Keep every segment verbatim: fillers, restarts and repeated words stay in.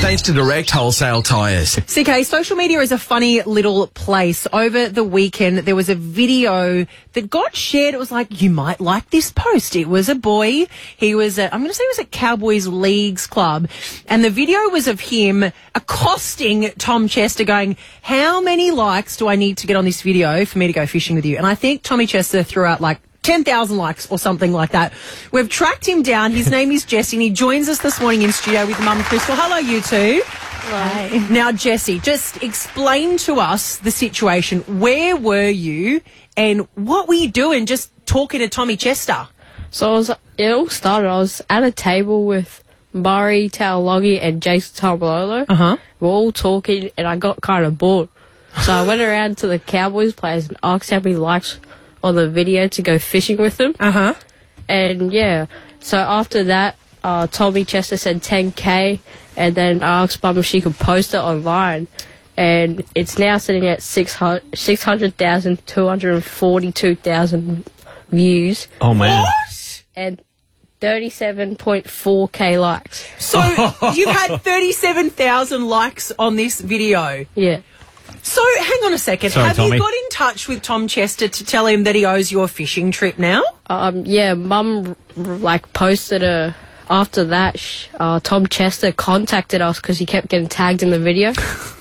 Thanks to Direct Wholesale Tyres. C K, social media is a funny little place. Over the weekend, there was a video that got shared. It was like, you might like this post. It was a boy. He was at, I'm going to say he was at Cowboys Leagues Club. And the video was of him accosting Tom Chester going, how many likes do I need to get on this video for me to go fishing with you? And I think Tommy Chester threw out like ten thousand likes or something like that. We've tracked him down. His name is Jesse, and he joins us this morning in studio with Mum Crystal. Hello, you two. Hi. Now, Jesse, just explain to us the situation. Where were you and what were you doing just talking to Tommy Chester? So I was, it all started, I was at a table with Murray Taulagi and Jason Tomalolo. Uh-huh. We were all talking, and I got kind of bored. So I went around to the Cowboys players and asked how many likes on the video to go fishing with them. Uh-huh. And, yeah, so after that, uh, Tommy Chester said ten K, and then I asked Mum if she could post it online. And it's now sitting at six hundred thousand two hundred forty-two thousand views. Oh, man. What? And thirty-seven point four K likes. So you've had thirty-seven thousand likes on this video. Yeah. So hang on a second. Sorry, Have Tommy. you got in touch with Tom Chester to tell him that he owes you a fishing trip now? Um, yeah, Mum, r- like, posted a... After that, sh- uh, Tom Chester contacted us because he kept getting tagged in the video.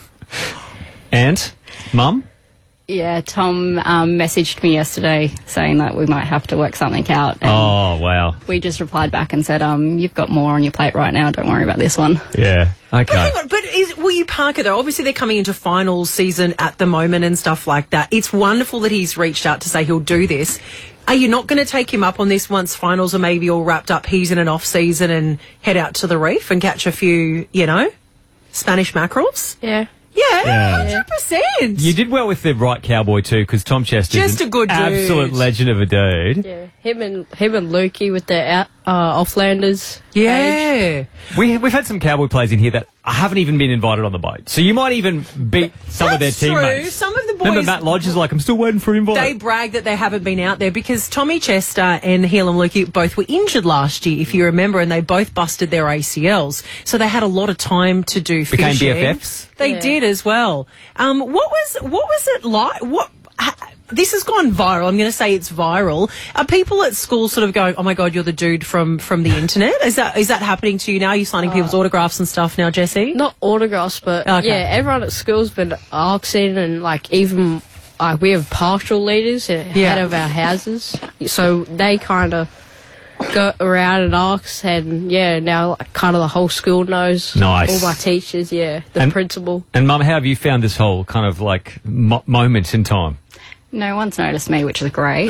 And, Mum? Yeah, Tom um, messaged me yesterday saying that we might have to work something out. And Oh, wow. we just replied back and said, um, you've got more on your plate right now. Don't worry about this one. Yeah. But Okay. hang on, but is, will you park it though? Obviously they're coming into finals season at the moment and stuff like that. It's wonderful that he's reached out to say he'll do this. Are you not going to take him up on this once finals are maybe all wrapped up, he's in an off season, and head out to the reef and catch a few, you know, Spanish mackerels? Yeah. Yeah, Yeah. one hundred percent. You did well with the right cowboy, too, because Tom Chester's Just an a good dude. absolute legend of a dude. Yeah. Him and, him and Lukey with the out, uh, Offlanders. Yeah. We, we've had some cowboy players in here that haven't even been invited on the boat. So you might even beat some of their That's true. teammates. Some of the boys... Remember Matt Lodge is like, I'm still waiting for invite. They brag that they haven't been out there because Tommy Chester and Helam Lukey both were injured last year, if you remember, and they both busted their A C Ls. So they had a lot of time to do Became fishing. B F Fs? They Yeah. did as well. Um, what was what was it like? What ha, this has gone viral. I'm going to say it's viral. Are people at school sort of going, "Oh my God, you're the dude from from the internet"? Is that is that happening to you now? Are you signing people's autographs and stuff now, Jesse? Not autographs, but Okay. yeah, everyone at school's been asking, and like even like we have partial leaders at Yeah. head of our houses, so they kind of go around and ask, and yeah, now like, kind of the whole school knows. Nice. All my teachers, yeah, the And- principal. And, Mum, how have you found this whole kind of, like, mo- moment in time? No one's noticed me, which is great.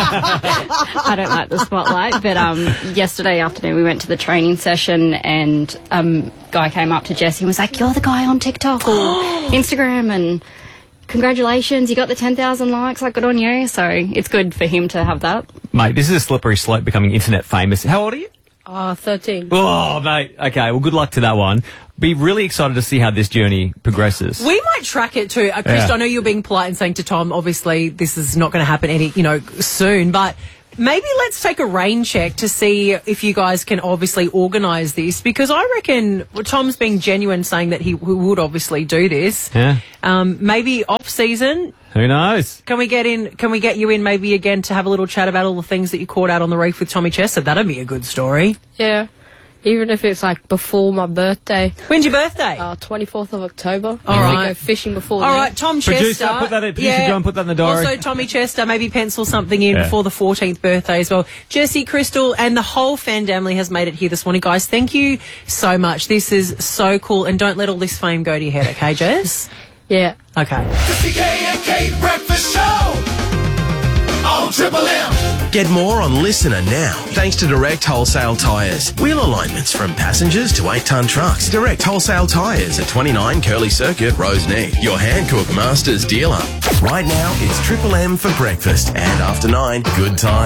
I don't like the spotlight. But um, yesterday afternoon we went to the training session and um, guy came up to Jesse and was like, you're the guy on TikTok or Instagram, and congratulations, you got the ten thousand likes, like, good on you. So it's good for him to have that. Mate, this is a slippery slope becoming internet famous. How old are you? Uh, thirteen. Oh, mate. Okay, well, good luck to that one. Be really excited to see how this journey progresses. We might track it too. Uh, Chris, Yeah. I know you're being polite and saying to Tom, obviously this is not going to happen any, you know, soon, but maybe let's take a rain check to see if you guys can obviously organise this, because I reckon well, Tom's being genuine saying that he, he would obviously do this. Yeah. Um, maybe off season. Who knows? Can we get in? Can we get you in maybe again to have a little chat about all the things that you caught out on the reef with Tommy Chester? That'd be a good story. Yeah, even if it's like before my birthday, When's your birthday? uh, twenty-fourth of October. All If we right. go fishing before. All then. right, Tom Producer, Chester. put that in- producer John, put that in the diary. Also, Tommy Chester, maybe pencil something in Yeah. before the fourteenth birthday as well. Jesse, Crystal, and the whole fan family has made it here this morning, guys. Thank you so much. This is so cool, and don't let all this fame go to your head, okay, Jess? Yeah. Okay. The C K and K Breakfast Show on Triple M. Get more on Listener now, thanks to Direct Wholesale Tyres. Wheel alignments from passengers to eight-ton trucks. Direct Wholesale Tyres at twenty-nine Curly Circuit, Roseneath. Your Hankook Masters dealer. Right now, it's Triple M for breakfast. And after nine, good time.